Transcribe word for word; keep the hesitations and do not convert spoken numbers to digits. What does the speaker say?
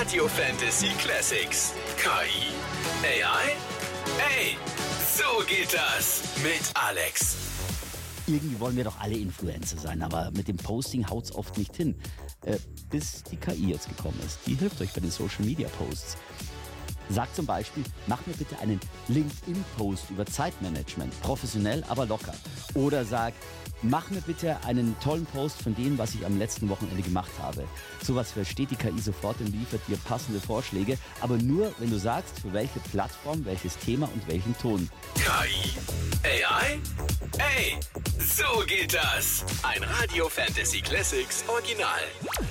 Radio Fantasy Classics. K I? A I? Ey, so geht das mit Alex. Irgendwie wollen wir doch alle Influencer sein, aber mit dem Posting haut's oft nicht hin. Äh, bis die K I jetzt gekommen ist. Die hilft euch bei den Social Media Posts. Sagt zum Beispiel, mach mir bitte einen LinkedIn-Post über Zeitmanagement. Professionell, aber locker. Oder sag, mach mir bitte einen tollen Post von dem, was ich am letzten Wochenende gemacht habe. Sowas versteht die K I sofort und liefert dir passende Vorschläge. Aber nur, wenn du sagst, für welche Plattform, welches Thema und welchen Ton. K I? A I? Ey, so geht das. Ein Radio Fantasy Classics Original.